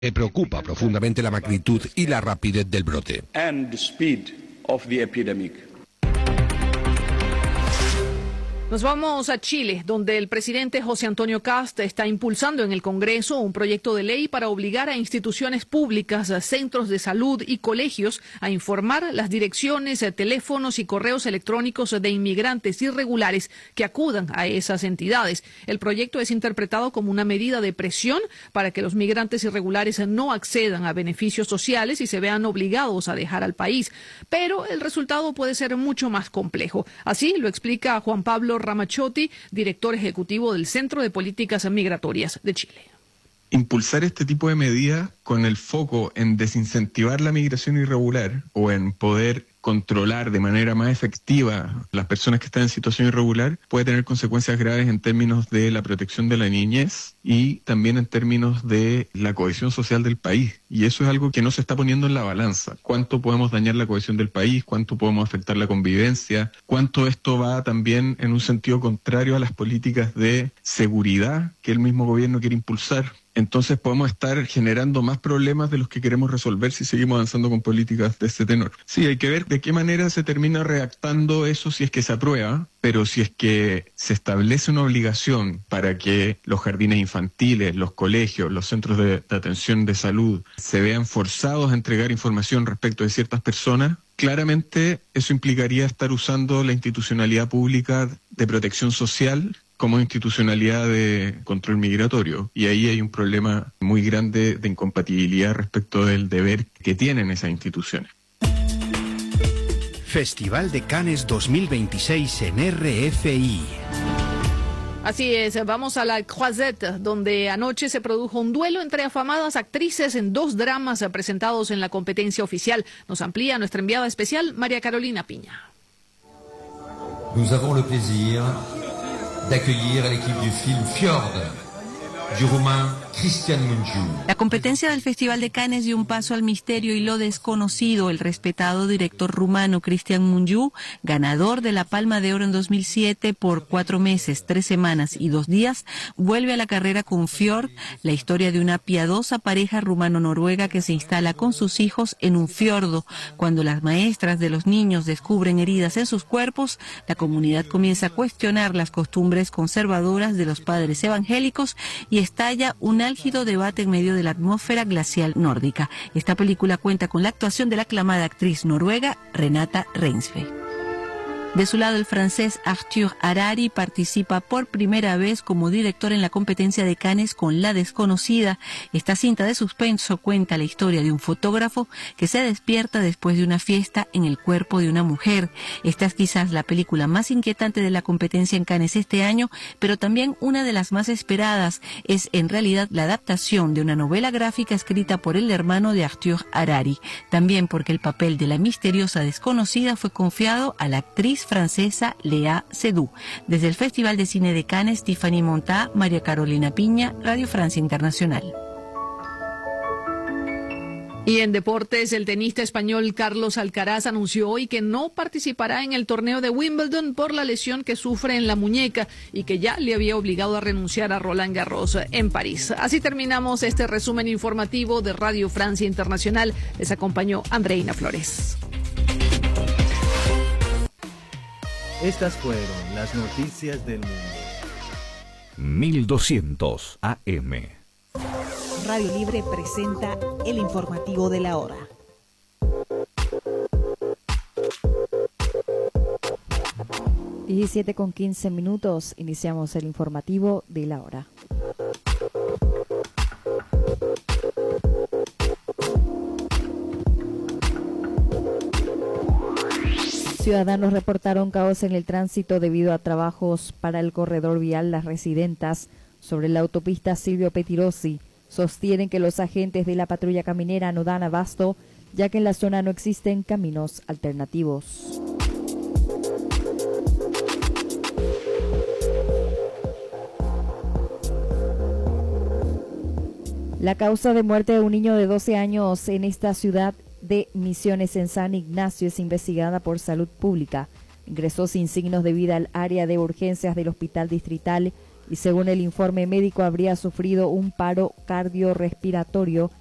Me preocupa profundamente la magnitud y la rapidez del brote. Nos vamos a Chile, donde el presidente José Antonio Kast está impulsando en el Congreso un proyecto de ley para obligar a instituciones públicas, centros de salud y colegios a informar las direcciones, teléfonos y correos electrónicos de inmigrantes irregulares que acudan a esas entidades. El proyecto es interpretado como una medida de presión para que los migrantes irregulares no accedan a beneficios sociales y se vean obligados a dejar al país. Pero el resultado puede ser mucho más complejo. Así lo explica Juan Pablo Ramachiotti, director ejecutivo del Centro de Políticas Migratorias de Chile. Impulsar este tipo de medidas con el foco en desincentivar la migración irregular o en poder controlar de manera más efectiva las personas que están en situación irregular puede tener consecuencias graves en términos de la protección de la niñez y también en términos de la cohesión social del país. Y eso es algo que no se está poniendo en la balanza. ¿Cuánto podemos dañar la cohesión del país? ¿Cuánto podemos afectar la convivencia? ¿Cuánto esto va también en un sentido contrario a las políticas de seguridad que el mismo gobierno quiere impulsar? Entonces podemos estar generando más problemas de los que queremos resolver si seguimos avanzando con políticas de este tenor. Sí, hay que ver de qué manera se termina redactando eso si es que se aprueba, pero si es que se establece una obligación para que los jardines infantiles, los colegios, los centros de atención de salud se vean forzados a entregar información respecto de ciertas personas, claramente eso implicaría estar usando la institucionalidad pública de protección social como institucionalidad de control migratorio. Y ahí hay un problema muy grande de incompatibilidad respecto del deber que tienen esas instituciones. Festival de Cannes 2026 en RFI. Así es, vamos a la Croisette, donde anoche se produjo un duelo entre afamadas actrices en dos dramas presentados en la competencia oficial. Nos amplía nuestra enviada especial, María Carolina Piña. Nous avons le plaisir d'accueillir a l'équipe du film Fjord, du roumain Cristian Mungiu. La competencia del Festival de Cannes dio un paso al misterio y lo desconocido. El respetado director rumano Cristian Mungiu, ganador de la Palma de Oro en 2007 por 4 meses, 3 semanas y 2 días, vuelve a la carrera con Fjord, la historia de una piadosa pareja rumano-noruega que se instala con sus hijos en un fiordo. Cuando las maestras de los niños descubren heridas en sus cuerpos, la comunidad comienza a cuestionar las costumbres conservadoras de los padres evangélicos y estalla un álgido debate en medio de la atmósfera glacial nórdica. Esta película cuenta con la actuación de la aclamada actriz noruega Renata Reinsve. De su lado, el francés Arthur Harari participa por primera vez como director en la competencia de Cannes con La desconocida. Esta cinta de suspenso cuenta la historia de un fotógrafo que se despierta después de una fiesta en el cuerpo de una mujer. Esta es quizás la película más inquietante de la competencia en Cannes este año, pero también una de las más esperadas. Es en realidad la adaptación de una novela gráfica escrita por el hermano de Arthur Harari. También porque el papel de la misteriosa desconocida fue confiado a la actriz francesa Léa Seydoux. Desde el Festival de Cine de Cannes, Tiffany Montá, María Carolina Piña, Radio Francia Internacional. Y en deportes, el tenista español Carlos Alcaraz anunció hoy que no participará en el torneo de Wimbledon por la lesión que sufre en la muñeca y que ya le había obligado a renunciar a Roland Garros en París. Así terminamos este resumen informativo de Radio Francia Internacional. Les acompañó Andreina Flores. Estas fueron las noticias del mundo. 1200 AM. Radio Libre presenta el informativo de la hora. Y 17:15, iniciamos el informativo de la hora. Ciudadanos reportaron caos en el tránsito debido a trabajos para el corredor vial Las Residentas sobre la autopista Silvio Pettirossi. Sostienen que los agentes de la patrulla caminera no dan abasto, ya que en la zona no existen caminos alternativos. La causa de muerte de un niño de 12 años en esta ciudad de Misiones en San Ignacio es investigada por Salud Pública. Ingresó sin signos de vida al área de urgencias del Hospital Distrital y según el informe médico habría sufrido un paro cardiorrespiratorio